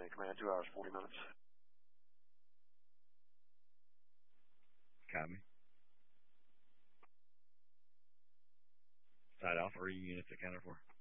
Command. Command, 2 hours, 40 minutes. Copy. Side Alpha, are you units accounted for?